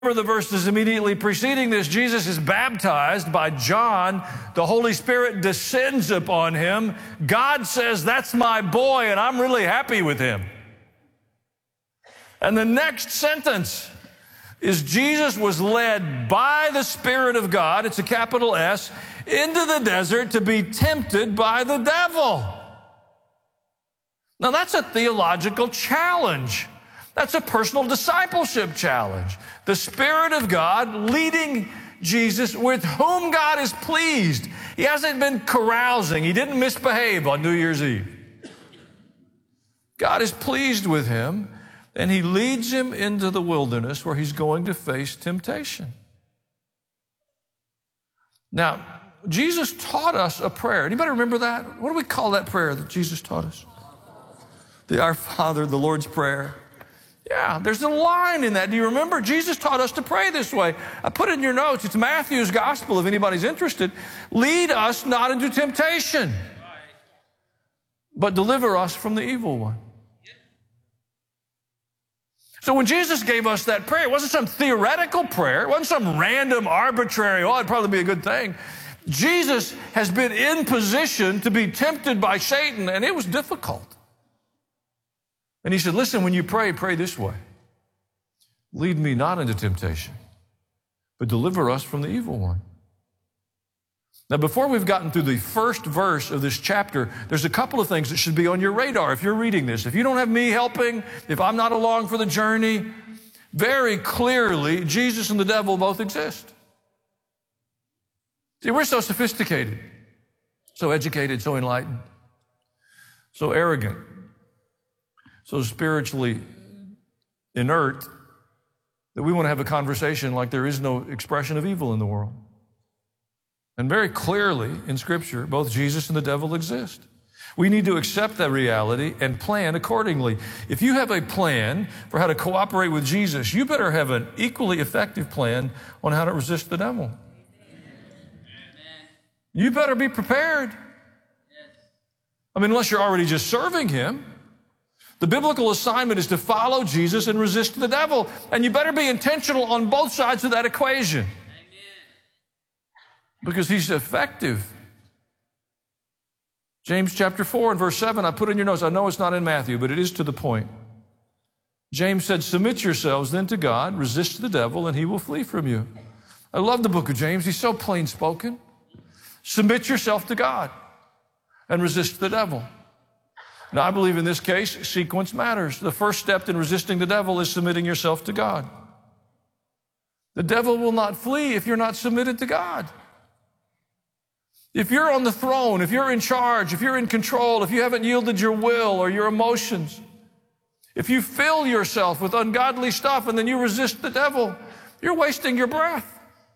the verses immediately preceding this. Jesus is baptized by John. The Holy Spirit descends upon him. God says, "That's my boy, and I'm really happy with him." And the next sentence is Jesus was led by the Spirit of God, it's a capital S, into the desert to be tempted by the devil. Now that's a theological challenge. That's a personal discipleship challenge. The Spirit of God leading Jesus, with whom God is pleased. He hasn't been carousing. He didn't misbehave on New Year's Eve. God is pleased with him, and he leads him into the wilderness where he's going to face temptation. Now, Jesus taught us a prayer. Anybody remember that? What do we call that prayer that Jesus taught us? The Our Father, the Lord's Prayer. Yeah, there's a line in that. Do you remember? Jesus taught us to pray this way. I put it in your notes. It's Matthew's gospel, if anybody's interested. Lead us not into temptation, but deliver us from the evil one. So when Jesus gave us that prayer, it wasn't some theoretical prayer. It wasn't some random, arbitrary, it'd probably be a good thing. Jesus has been in position to be tempted by Satan, and it was difficult. And he said, listen, when you pray, pray this way. Lead me not into temptation, but deliver us from the evil one. Now, before we've gotten through the first verse of this chapter, there's a couple of things that should be on your radar if you're reading this. If you don't have me helping, if I'm not along for the journey, very clearly, Jesus and the devil both exist. See, we're so sophisticated, so educated, so enlightened, so arrogant, so spiritually inert that we want to have a conversation like there is no expression of evil in the world. And very clearly in Scripture, both Jesus and the devil exist. We need to accept that reality and plan accordingly. If you have a plan for how to cooperate with Jesus, you better have an equally effective plan on how to resist the devil. Amen. You better be prepared. I mean, unless you're already just serving him. The biblical assignment is to follow Jesus and resist the devil. And you better be intentional on both sides of that equation. Because he's effective. James chapter 4 and verse 7, I put in your notes. I know it's not in Matthew, but it is to the point. James said, submit yourselves then to God, resist the devil, and he will flee from you. I love the book of James. He's so plain spoken. Submit yourself to God and resist the devil. Now, I believe in this case, sequence matters. The first step in resisting the devil is submitting yourself to God. The devil will not flee if you're not submitted to God. If you're on the throne, if you're in charge, if you're in control, if you haven't yielded your will or your emotions, if you fill yourself with ungodly stuff and then you resist the devil, you're wasting your breath.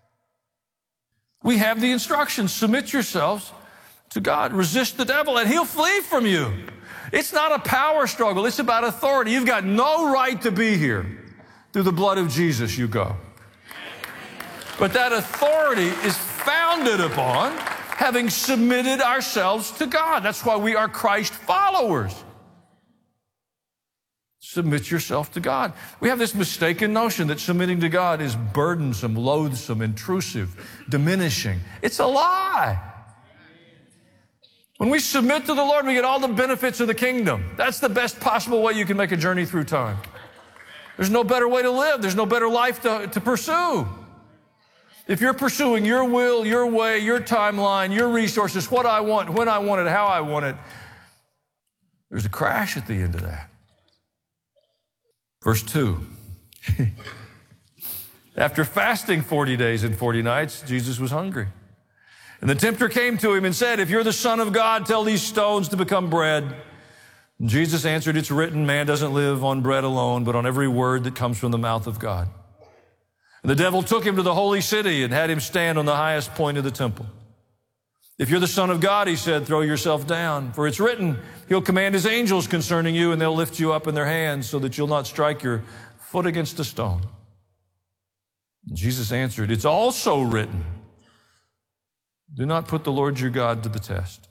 We have the instructions. Submit yourselves to God. Resist the devil and he'll flee from you. It's not a power struggle. It's about authority. You've got no right to be here. Through the blood of Jesus you go. But that authority is founded upon having submitted ourselves to God. That's why we are Christ followers. Submit yourself to God. We have this mistaken notion that submitting to God is burdensome, loathsome, intrusive, diminishing. It's a lie. When we submit to the Lord, we get all the benefits of the kingdom. That's the best possible way you can make a journey through time. There's no better way to live. There's no better life to pursue. If you're pursuing your will, your way, your timeline, your resources, what I want, when I want it, how I want it, there's a crash at the end of that. Verse 2. After fasting 40 days and 40 nights, Jesus was hungry. And the tempter came to him and said, if you're the Son of God, tell these stones to become bread. And Jesus answered, it's written, man doesn't live on bread alone, but on every word that comes from the mouth of God. And the devil took him to the holy city and had him stand on the highest point of the temple. If you're the Son of God, he said, throw yourself down. For it's written, he'll command his angels concerning you, and they'll lift you up in their hands so that you'll not strike your foot against a stone. And Jesus answered, it's also written, do not put the Lord your God to the test.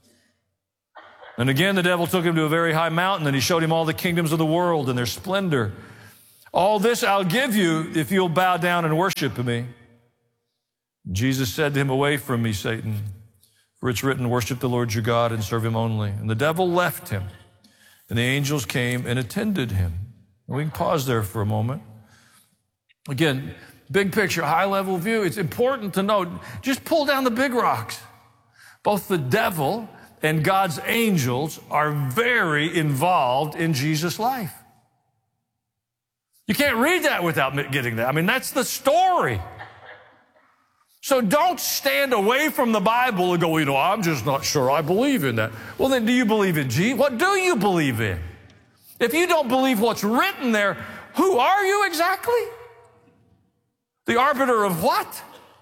And again, the devil took him to a very high mountain, and he showed him all the kingdoms of the world and their splendor. All this I'll give you if you'll bow down and worship me. Jesus said to him, away from me, Satan, for it's written, worship the Lord your God and serve him only. And the devil left him, and the angels came and attended him. And we can pause there for a moment. Again, big picture, high-level view. It's important to note, just pull down the big rocks. Both the devil and God's angels are very involved in Jesus' life. You can't read that without getting that. I mean, that's the story. So don't stand away from the Bible and go, I'm just not sure I believe in that. Well, then do you believe in Jesus? What do you believe in? If you don't believe what's written there, who are you exactly? The arbiter of what?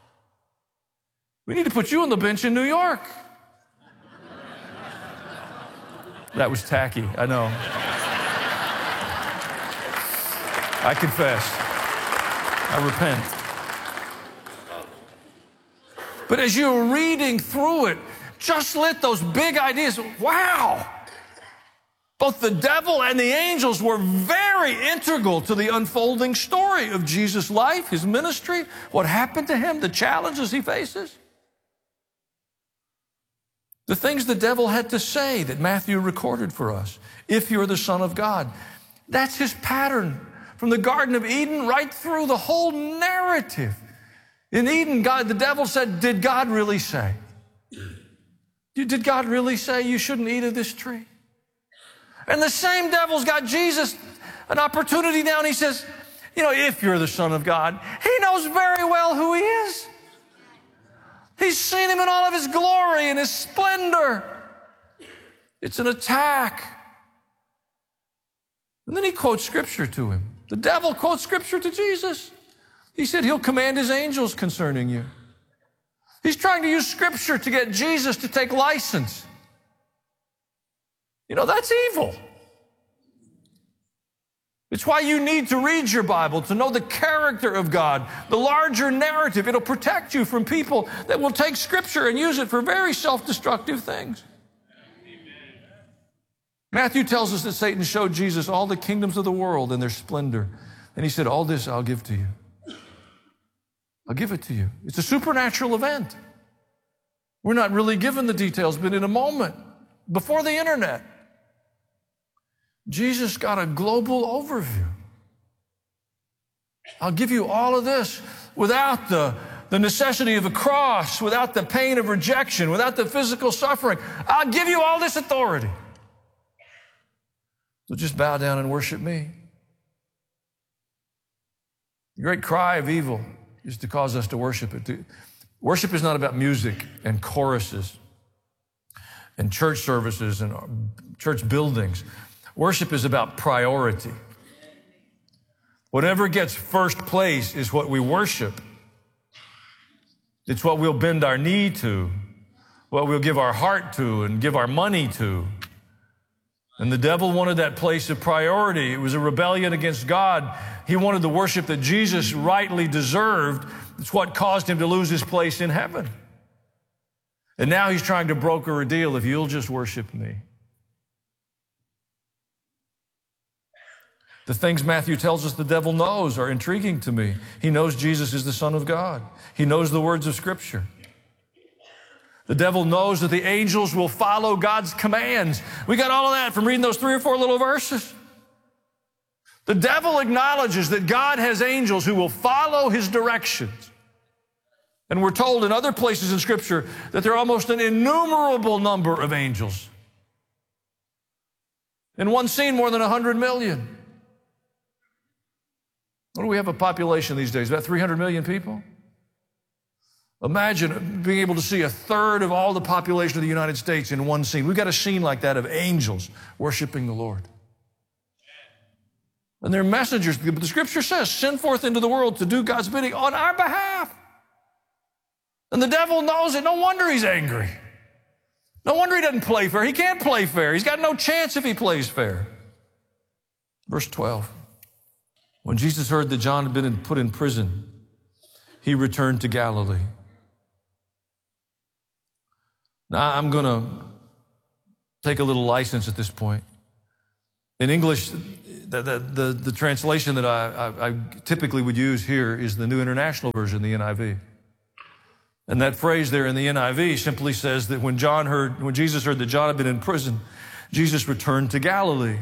We need to put you on the bench in New York. That was tacky, I know. I confess. I repent. But as you're reading through it, just let those big ideas, wow. Both the devil and the angels were very integral to the unfolding story of Jesus' life, his ministry, what happened to him, the challenges he faces. The things the devil had to say that Matthew recorded for us. If you're the Son of God. That's his pattern. From the Garden of Eden right through the whole narrative. In Eden, the devil said, did God really say? Did God really say you shouldn't eat of this tree? And the same devil's got Jesus an opportunity now, and he says, if you're the Son of God, he knows very well who he is. He's seen him in all of his glory and his splendor. It's an attack. And then he quotes Scripture to him. The devil quotes Scripture to Jesus. He said he'll command his angels concerning you. He's trying to use Scripture to get Jesus to take license. That's evil. It's why you need to read your Bible, to know the character of God, the larger narrative. It'll protect you from people that will take Scripture and use it for very self-destructive things. Matthew tells us that Satan showed Jesus all the kingdoms of the world and their splendor. And he said, all this I'll give to you. I'll give it to you. It's a supernatural event. We're not really given the details, but in a moment, before the internet, Jesus got a global overview. I'll give you all of this without the necessity of a cross, without the pain of rejection, without the physical suffering. I'll give you all this authority. So just bow down and worship me. The great cry of evil is to cause us to worship it. Worship is not about music and choruses and church services and church buildings. Worship is about priority. Whatever gets first place is what we worship. It's what we'll bend our knee to, what we'll give our heart to and give our money to. And the devil wanted that place of priority. It was a rebellion against God. He wanted the worship that Jesus rightly deserved. It's what caused him to lose his place in heaven. And now he's trying to broker a deal. If you'll just worship me. The things Matthew tells us the devil knows are intriguing to me. He knows Jesus is the Son of God. He knows the words of Scripture. The devil knows that the angels will follow God's commands. We got all of that from reading those 3 or 4 little verses. The devil acknowledges that God has angels who will follow his directions. And we're told in other places in Scripture that there are almost an innumerable number of angels. In one scene, more than 100 million. What do we have a population these days? About 300 million people? Imagine being able to see a third of all the population of the United States in one scene. We've got a scene like that of angels worshiping the Lord. And they're messengers. But the Scripture says, send forth into the world to do God's bidding on our behalf. And the devil knows it. No wonder he's angry. No wonder he doesn't play fair. He can't play fair. He's got no chance if he plays fair. Verse 12. When Jesus heard that John had been put in prison, he returned to Galilee. Now, I'm going to take a little license at this point. In English, The translation that I typically would use here is the New International Version, the NIV. And that phrase there in the NIV simply says that when Jesus heard that John had been in prison, Jesus returned to Galilee.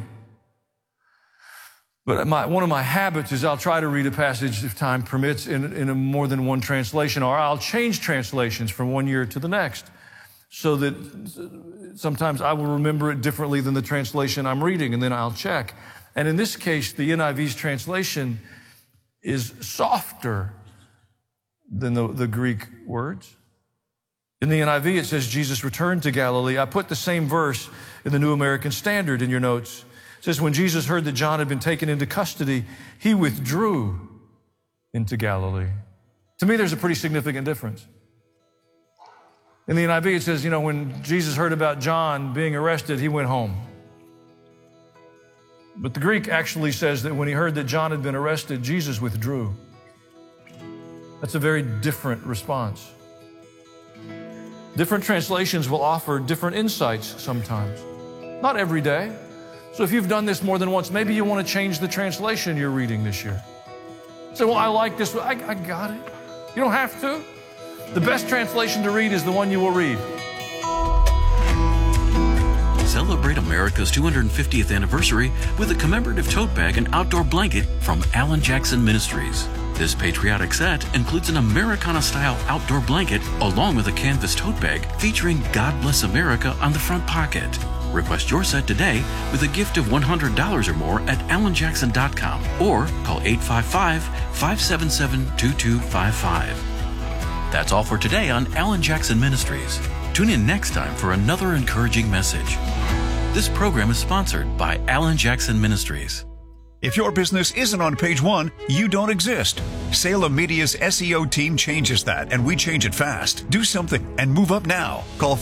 But one of my habits is I'll try to read a passage, if time permits, in a more than one translation, or I'll change translations from one year to the next, so that sometimes I will remember it differently than the translation I'm reading, and then I'll check. And in this case, the NIV's translation is softer than the Greek words. In the NIV, it says Jesus returned to Galilee. I put the same verse in the New American Standard in your notes. It says, when Jesus heard that John had been taken into custody, he withdrew into Galilee. To me, there's a pretty significant difference. In the NIV, it says, when Jesus heard about John being arrested, he went home. But the Greek actually says that when he heard that John had been arrested, Jesus withdrew. That's a very different response. Different translations will offer different insights sometimes. Not every day. So if you've done this more than once, maybe you want to change the translation you're reading this year. Say, well, I like this. I got it. You don't have to. The best translation to read is the one you will read. Celebrate America's 250th anniversary with a commemorative tote bag and outdoor blanket from Alan Jackson Ministries. This patriotic set includes an Americana-style outdoor blanket along with a canvas tote bag featuring God Bless America on the front pocket. Request your set today with a gift of $100 or more at alanjackson.com or call 855-577-2255. That's all for today on Alan Jackson Ministries. Tune in next time for another encouraging message. This program is sponsored by Alan Jackson Ministries. If your business isn't on page one, you don't exist. Salem Media's SEO team changes that, and we change it fast. Do something and move up now. Call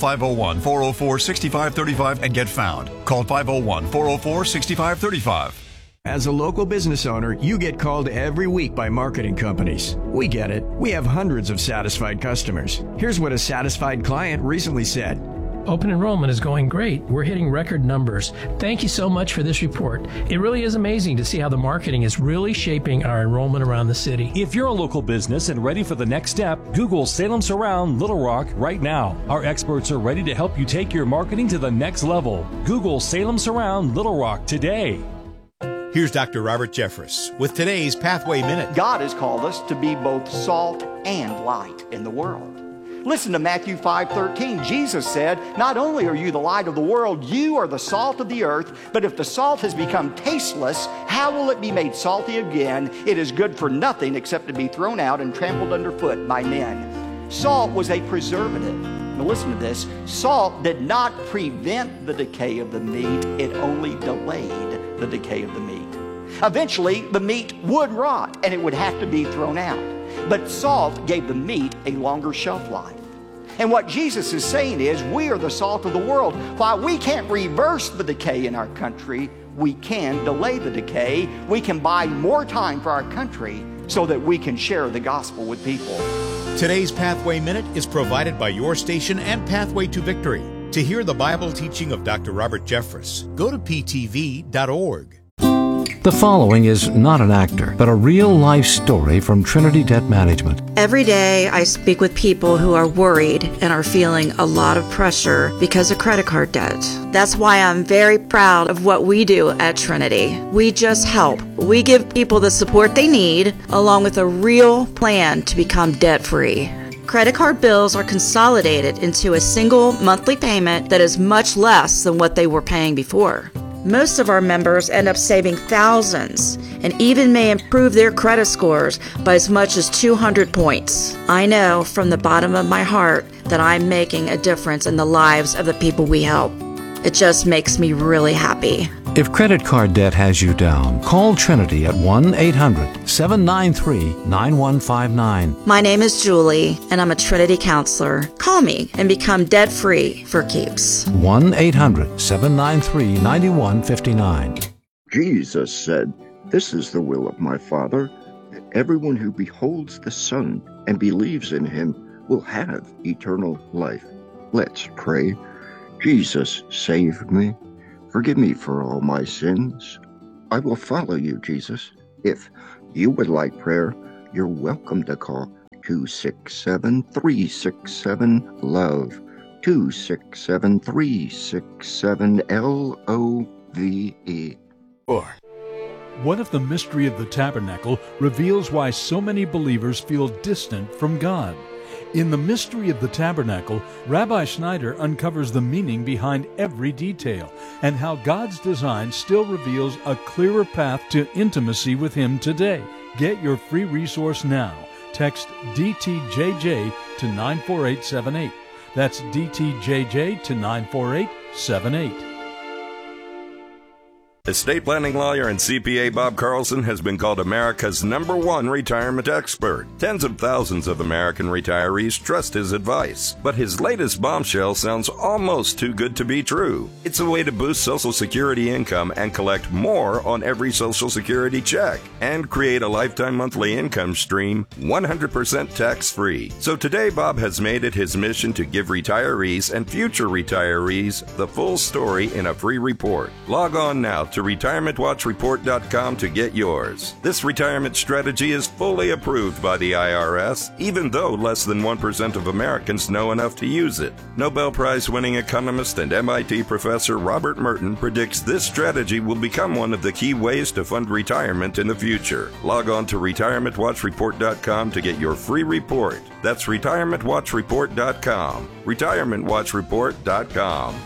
501-404-6535 and get found. Call 501-404-6535. As a local business owner, you get called every week by marketing companies. We get it. We have hundreds of satisfied customers. Here's what a satisfied client recently said. Open enrollment is going great. We're hitting record numbers. Thank you so much for this report. It really is amazing to see how the marketing is really shaping our enrollment around the city. If you're a local business and ready for the next step, Google Salem Surround Little Rock right now. Our experts are ready to help you take your marketing to the next level. Google Salem Surround Little Rock today. Here's Dr. Robert Jeffress with today's Pathway Minute. God has called us to be both salt and light in the world. Listen to Matthew 5:13. Jesus said, not only are you the light of the world, you are the salt of the earth, but if the salt has become tasteless, how will it be made salty again? It is good for nothing except to be thrown out and trampled underfoot by men. Salt was a preservative. Now listen to this. Salt did not prevent the decay of the meat, it only delayed the decay of the meat. Eventually, the meat would rot and it would have to be thrown out. But salt gave the meat a longer shelf life. And what Jesus is saying is, we are the salt of the world. While we can't reverse the decay in our country, we can delay the decay. We can buy more time for our country so that we can share the gospel with people. Today's Pathway Minute is provided by your station and Pathway to Victory. To hear the Bible teaching of Dr. Robert Jeffress, go to ptv.org. The following is not an actor, but a real-life story from Trinity Debt Management. Every day I speak with people who are worried and are feeling a lot of pressure because of credit card debt. That's why I'm very proud of what we do at Trinity. We just help. We give people the support they need, along with a real plan to become debt-free. Credit card bills are consolidated into a single monthly payment that is much less than what they were paying before. Most of our members end up saving thousands and even may improve their credit scores by as much as 200 points. I know from the bottom of my heart that I'm making a difference in the lives of the people we help. It just makes me really happy. If credit card debt has you down, call Trinity at 1-800-793-9159. My name is Julie, and I'm a Trinity counselor. Call me and become debt-free for keeps. 1-800-793-9159. Jesus said, "This is the will of my Father, that everyone who beholds the Son and believes in him will have eternal life." Let's pray. Jesus, save me. Forgive me for all my sins. I will follow you, Jesus. If you would like prayer, you're welcome to call 267-367-LOVE, 267-367-LOVE. What if the mystery of the tabernacle reveals why so many believers feel distant from God? In The Mystery of the Tabernacle, Rabbi Schneider uncovers the meaning behind every detail and how God's design still reveals a clearer path to intimacy with Him today. Get your free resource now. Text DTJJ to 94878. That's DTJJ to 94878. Estate planning lawyer and CPA Bob Carlson has been called America's #1 retirement expert. Tens of thousands of American retirees trust his advice. But his latest bombshell sounds almost too good to be true. It's a way to boost Social Security income and collect more on every Social Security check and create a lifetime monthly income stream 100% tax-free. So today, Bob has made it his mission to give retirees and future retirees the full story in a free report. Log on now to retirementwatchreport.com to get yours. This retirement strategy is fully approved by the IRS, even though less than 1% of Americans know enough to use it. Nobel Prize-winning economist and MIT professor Robert Merton predicts this strategy will become one of the key ways to fund retirement in the future. Log on to retirementwatchreport.com to get your free report. That's retirementwatchreport.com. retirementwatchreport.com.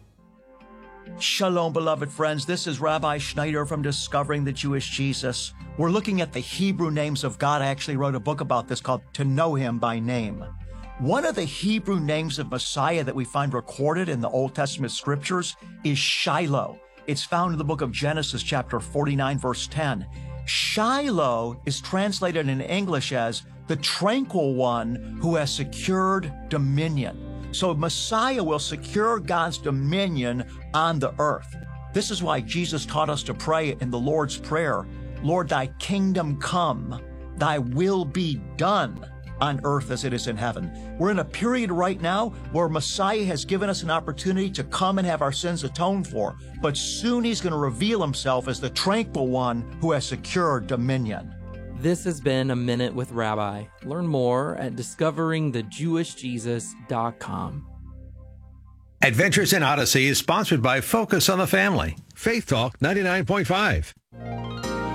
Shalom, beloved friends. This is Rabbi Schneider from Discovering the Jewish Jesus. We're looking at the Hebrew names of God. I actually wrote a book about this called To Know Him by Name. One of the Hebrew names of Messiah that we find recorded in the Old Testament scriptures is Shiloh. It's found in the book of Genesis, chapter 49, verse 10. Shiloh is translated in English as the tranquil one who has secured dominion. So Messiah will secure God's dominion on the earth. This is why Jesus taught us to pray in the Lord's Prayer, Lord, thy kingdom come, thy will be done on earth as it is in heaven. We're in a period right now where Messiah has given us an opportunity to come and have our sins atoned for, but soon he's going to reveal himself as the tranquil one who has secured dominion. This has been A Minute with Rabbi. Learn more at discoveringthejewishjesus.com. Adventures in Odyssey is sponsored by Focus on the Family. Faith Talk 99.5.